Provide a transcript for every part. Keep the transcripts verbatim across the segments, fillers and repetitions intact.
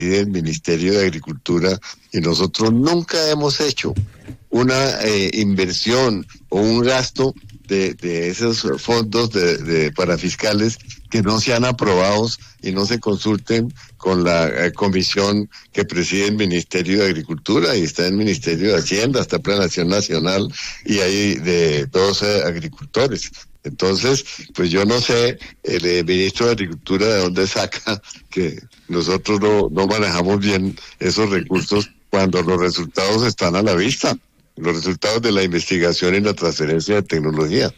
del Ministerio de Agricultura, y nosotros nunca hemos hecho una eh, inversión o un gasto de, de esos fondos de, de parafiscales que no sean aprobados y no se consulten con la eh, comisión que preside el Ministerio de Agricultura, y está el Ministerio de Hacienda, está Planación Nacional, y hay de doce agricultores. Entonces, pues yo no sé, el, el ministro de Agricultura de dónde saca que nosotros no, no manejamos bien esos recursos cuando los resultados están a la vista, los resultados de la investigación y la transferencia de tecnología.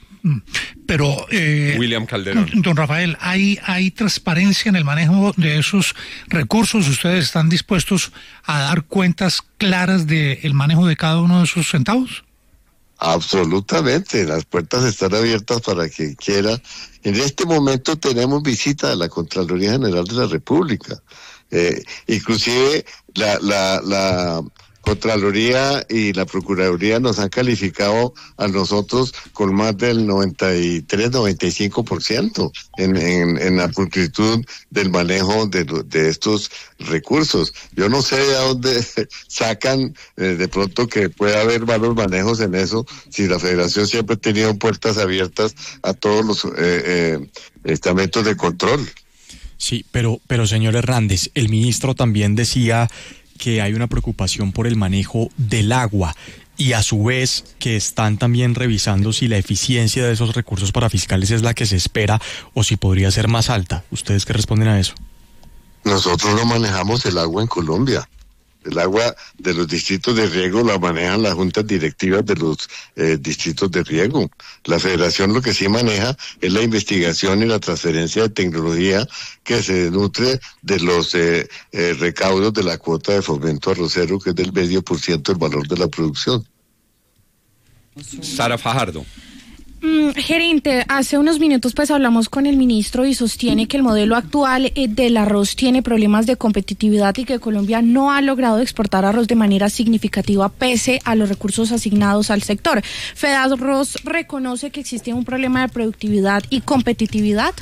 Pero, eh, William Calderón. Don Rafael, ¿hay, ¿hay transparencia en el manejo de esos recursos? ¿Ustedes están dispuestos a dar cuentas claras del manejo de cada uno de esos centavos? Absolutamente, las puertas están abiertas para quien quiera. En este momento tenemos visita de la Contraloría General de la República. Eh, inclusive la, la, la Contraloría y la Procuraduría nos han calificado a nosotros con más del noventa y tres, noventa y cinco por ciento en, en, en la pulcritud del manejo de, de estos recursos. Yo no sé de dónde sacan eh, de pronto que pueda haber malos manejos en eso, si la Federación siempre ha tenido puertas abiertas a todos los eh, eh, estamentos de control. Sí, pero, pero señor Hernández, el ministro también decía que hay una preocupación por el manejo del agua y a su vez que están también revisando si la eficiencia de esos recursos parafiscales es la que se espera o si podría ser más alta. ¿Ustedes qué responden a eso? Nosotros no manejamos el agua en Colombia. El agua de los distritos de riego la manejan las juntas directivas de los eh, distritos de riego. La Federación lo que sí maneja es la investigación y la transferencia de tecnología que se nutre de los eh, eh, recaudos de la cuota de fomento arrocero, que es del medio por ciento del valor de la producción. Sara Fajardo. Mm, gerente, hace unos minutos pues hablamos con el ministro y sostiene que el modelo actual eh, del arroz tiene problemas de competitividad y que Colombia no ha logrado exportar arroz de manera significativa pese a los recursos asignados al sector. ¿Fedarroz reconoce que existe un problema de productividad y competitividad?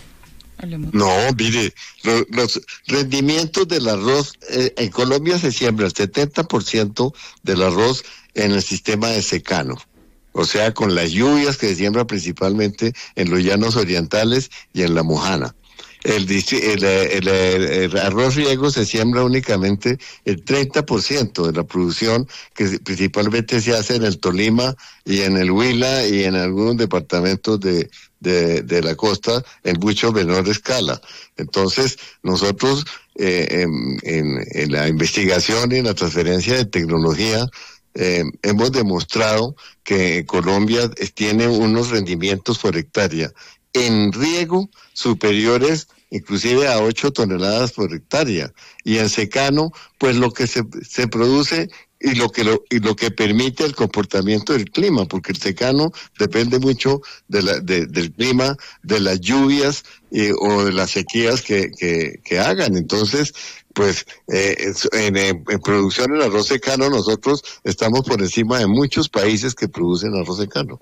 No, mire, lo, los rendimientos del arroz, eh, en Colombia se siembra el setenta por ciento del arroz en el sistema de secano. O sea, con las lluvias que se siembra principalmente en los llanos orientales y en la Mojana. El, el, el, el arroz riego se siembra únicamente el treinta por ciento de la producción, que principalmente se hace en el Tolima y en el Huila y en algunos departamentos de, de, de la costa en mucho menor escala. Entonces, nosotros eh, en, en, en la investigación y en la transferencia de tecnología Eh, hemos demostrado que Colombia tiene unos rendimientos por hectárea en riego superiores inclusive a ocho toneladas por hectárea, y en secano pues lo que se, se produce y lo que lo, y lo que permite el comportamiento del clima, porque el secano depende mucho de la, de, del clima, de las lluvias eh, o de las sequías que, que, que hagan. Entonces, pues eh, en, en, en producción en arroz secano nosotros estamos por encima de muchos países que producen arroz secano.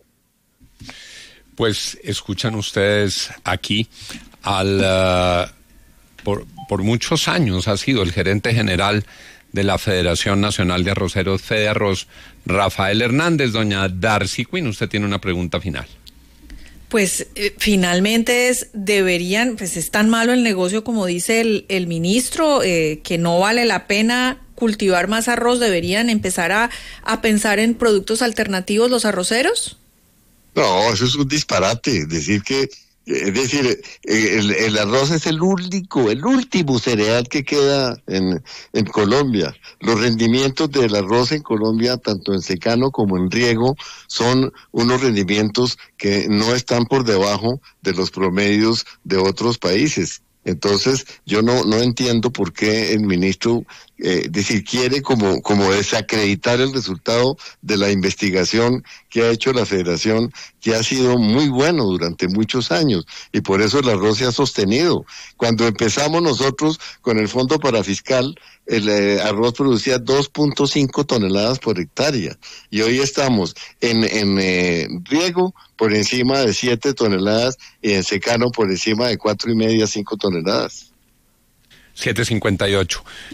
Pues escuchan ustedes aquí al uh, por, por muchos años ha sido el gerente general de la Federación Nacional de Arroceros, Fedearroz, Rafael Hernández. Doña Darcy Quinn, usted tiene una pregunta final. Pues eh, finalmente es, deberían, pues es tan malo el negocio como dice el, el ministro, eh, que no vale la pena cultivar más arroz, deberían empezar a, a pensar en productos alternativos los arroceros. No, eso es un disparate, decir que, es decir, el, el arroz es el único, el último cereal que queda en, en Colombia. Los rendimientos del arroz en Colombia, tanto en secano como en riego, son unos rendimientos que no están por debajo de los promedios de otros países. Entonces, yo no no entiendo por qué el ministro, eh, decir, quiere como como desacreditar el resultado de la investigación que ha hecho la Federación, que ha sido muy bueno durante muchos años, y por eso el arroz se ha sostenido. Cuando empezamos nosotros con el Fondo Parafiscal, el eh, arroz producía dos punto cinco toneladas por hectárea, y hoy estamos en, en eh, riego por encima de siete toneladas y en secano por encima de cuatro y media, cinco toneladas. siete cincuenta y ocho.